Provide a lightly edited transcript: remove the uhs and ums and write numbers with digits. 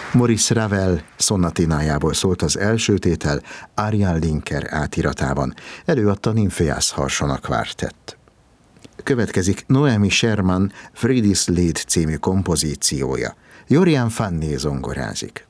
Maurice Ravel szonatinájából szólt az első tétel Ariane Linker átiratában. Előadta Nymphéas Harsona Quartet. Következik Noemi Sherman Friedis Lied című kompozíciója. Jorian Fanné zongorázik.